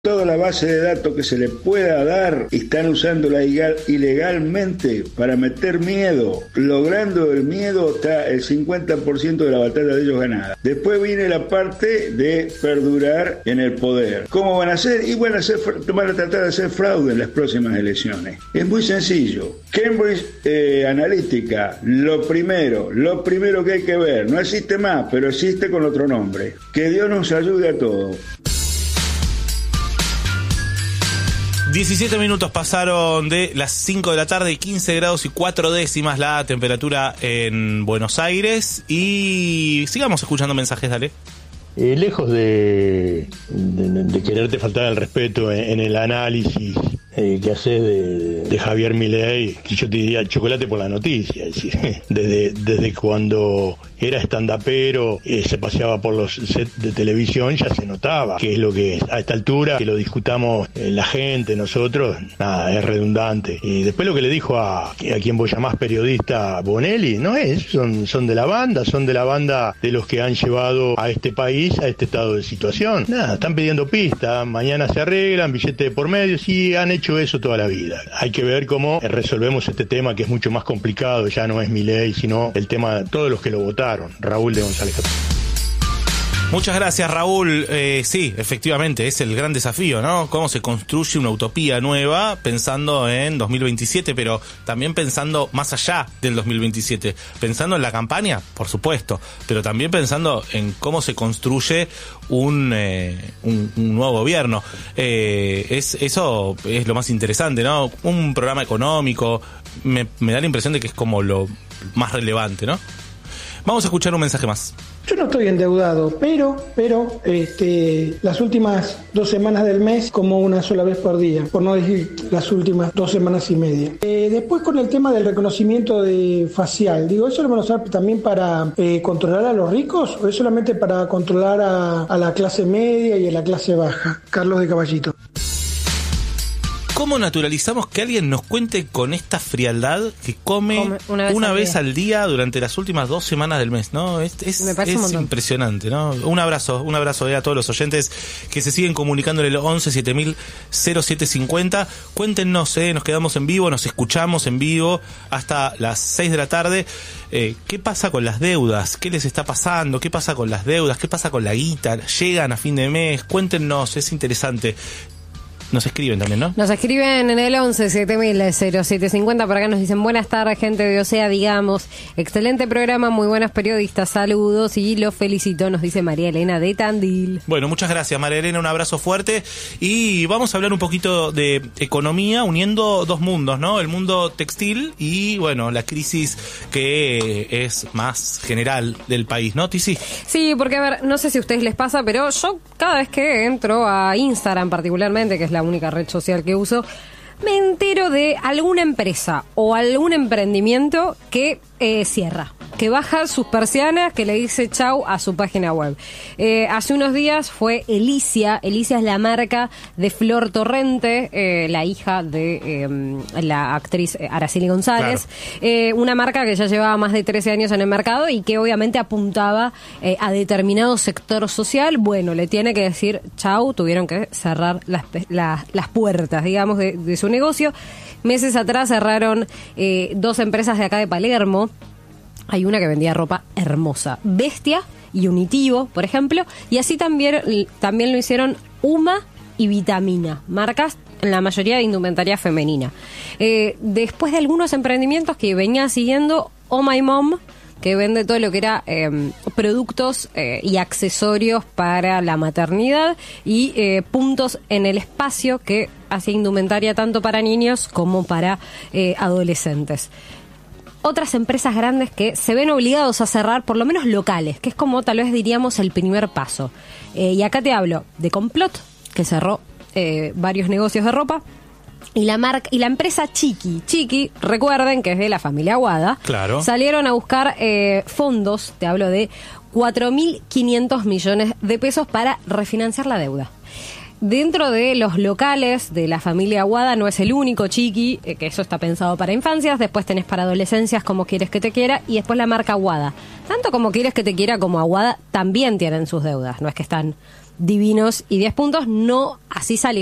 Toda la base de datos que se le pueda dar están usándola ilegalmente para meter miedo. Logrando el miedo está el 50% de la batalla de ellos ganada. Después viene la parte de perdurar en el poder. ¿Cómo van a hacer? Y van a tratar de hacer fraude en las próximas elecciones. Es muy sencillo. Cambridge Analytica, lo primero que hay que ver, no existe más, pero existe con otro nombre. Que Dios nos ayude a todos. 17 minutos pasaron de las 5 de la tarde, 15 grados y 4 décimas la temperatura en Buenos Aires. Y sigamos escuchando mensajes, dale. Lejos de quererte faltar el respeto en el análisis que haces de Javier Milei, que yo te diría chocolate por la noticia, es decir, desde cuando era estandapero, se paseaba por los sets de televisión, ya se notaba que es lo que es. A esta altura, que lo discutamos la gente, nosotros, nada, es redundante. Y después lo que le dijo a quien vos llamás periodista, Bonelli, no es, son de la banda de los que han llevado a este país a este estado de situación. Nada, están pidiendo pista, mañana se arreglan, billete de por medio, sí, han hecho eso toda la vida. Hay que ver cómo resolvemos este tema que es mucho más complicado, ya no es Milei, sino el tema de todos los que lo votaron. Raúl de González. Muchas gracias, Raúl. Sí, efectivamente, es el gran desafío, ¿no? Cómo se construye una utopía nueva pensando en 2027, pero también pensando más allá del 2027. Pensando en la campaña, por supuesto, pero también pensando en cómo se construye un nuevo gobierno. Eso es lo más interesante, ¿no? Un programa económico, me da la impresión de que es como lo más relevante, ¿no? Vamos a escuchar un mensaje más. Yo no estoy endeudado, pero las últimas 2 semanas del mes como una sola vez por día, por no decir las últimas 2 semanas y media. Después con el tema del reconocimiento facial, digo, ¿eso lo van a usar también para controlar a los ricos o es solamente para controlar a la clase media y a la clase baja? Carlos de Caballito. ¿Cómo naturalizamos que alguien nos cuente con esta frialdad que come una vez al día durante las últimas 2 semanas del mes, ¿no? Es impresionante, ¿no? Un abrazo a todos los oyentes que se siguen comunicando en el 11 7000 0750. Cuéntenos, nos quedamos en vivo, nos escuchamos en vivo hasta las 6 de la tarde. ¿Qué pasa con las deudas? ¿Qué les está pasando? ¿Qué pasa con las deudas? ¿Qué pasa con la guita? ¿Llegan a fin de mes? Cuéntenos, es interesante. Nos escriben también, ¿no? Nos escriben en el 11 7000 0750. Por acá nos dicen: buenas tardes, gente de Osea, digamos. Excelente programa, muy buenas periodistas, saludos y los felicito, nos dice María Elena de Tandil. Bueno, muchas gracias, María Elena, un abrazo fuerte. Y vamos a hablar un poquito de economía uniendo 2 mundos, ¿no? El mundo textil y, bueno, la crisis que es más general del país, ¿no, Tizi? Sí, porque, a ver, no sé si a ustedes les pasa, pero yo cada vez que entro a Instagram particularmente, que es la única red social que uso, me entero de alguna empresa o algún emprendimiento que cierra, que baja sus persianas, que le dice chau a su página web. Hace unos días fue Elicia. Elicia es la marca de Flor Torrente, la hija de la actriz Araceli González. Claro. Una marca que ya llevaba más de 13 años en el mercado y que obviamente apuntaba a determinado sector social. Bueno, le tiene que decir chau, tuvieron que cerrar las puertas, digamos, de su negocio. Meses atrás cerraron 2 empresas de acá de Palermo. Hay una que vendía ropa hermosa, Bestia y Unitivo, por ejemplo, y así también lo hicieron Uma y Vitamina, marcas en la mayoría de indumentaria femenina. Después de algunos emprendimientos que venía siguiendo, Oh My Mom, que vende todo lo que era productos y accesorios para la maternidad, y Puntos en el Espacio, que hace indumentaria tanto para niños como para adolescentes. Otras empresas grandes que se ven obligados a cerrar, por lo menos locales, que es como tal vez diríamos el primer paso. Y acá te hablo de Complot, que cerró varios negocios de ropa. Y la empresa Chiqui, recuerden que es de la familia Aguada. Claro. Salieron a buscar fondos, te hablo de 4.500 millones de pesos para refinanciar la deuda. Dentro de los locales de la familia Aguada no es el único Chiqui, que eso está pensado para infancias. Después tenés para adolescencias Como Quieres Que Te Quiera, y después la marca Aguada. Tanto Como Quieres Que Te Quiera como Aguada también tienen sus deudas, no es que están divinos y 10 puntos, no así salieron